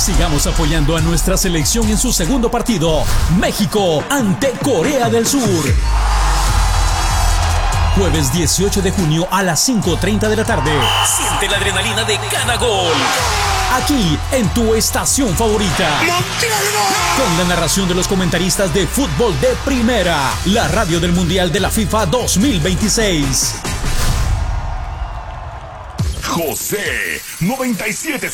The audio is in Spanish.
Sigamos apoyando a nuestra selección en su segundo partido, México ante Corea del Sur. Jueves 18 de junio a las 5:30 de la tarde. Siente la adrenalina de cada gol. Aquí, en tu estación favorita. Con la narración de los comentaristas de fútbol de primera. La radio del Mundial de la FIFA 2026. José 97.7